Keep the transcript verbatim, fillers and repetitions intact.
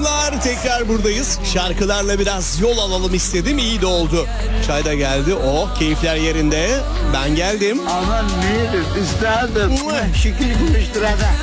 hanımlar, tekrar buradayız. Şarkılarla biraz yol alalım istedim, iyi de oldu. Çay da geldi, oh keyifler yerinde. Ben geldim. Aman neydi üstadım. Şükür kavuşturana.